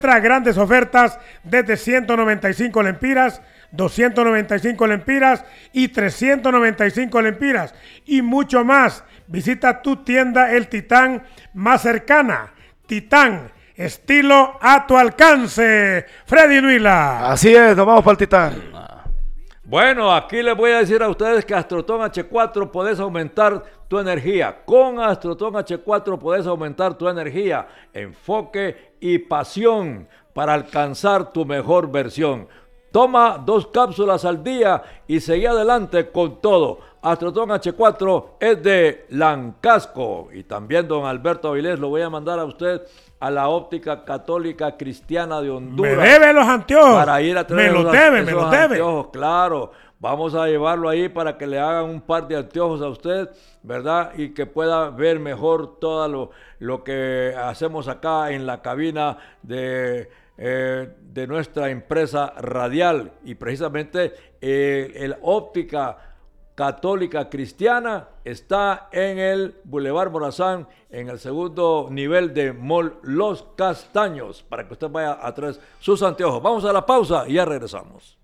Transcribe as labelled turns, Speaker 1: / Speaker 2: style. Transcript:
Speaker 1: Grandes ofertas desde 195 lempiras, 295 lempiras y 395 lempiras y mucho más. Visita tu tienda El Titán más cercana. Titán, estilo a tu alcance. Freddy Nuila.
Speaker 2: Así es, nos vamos para el Titán.
Speaker 3: Bueno, aquí les voy a decir a ustedes que Astroton H4 podés aumentar tu energía. Con Astroton H4 podés aumentar tu energía, enfoque y pasión para alcanzar tu mejor versión. Toma 2 cápsulas al día y seguí adelante con todo. Astroton H4 es de Lancasco. Y también don Alberto Avilés lo voy a mandar a usted a la óptica católica cristiana de Honduras.
Speaker 1: Me debe los anteojos.
Speaker 3: Para ir a traer
Speaker 1: me los debe.
Speaker 3: Anteojos, claro. Vamos a llevarlo ahí para que le hagan un par de anteojos a usted, ¿verdad? Y que pueda ver mejor todo lo que hacemos acá en la cabina de nuestra empresa radial. Y precisamente el óptica católica cristiana está en el Boulevard Morazán, en el segundo nivel de Mall Los Castaños, para que usted vaya a traer sus anteojos. Vamos a la pausa y ya regresamos.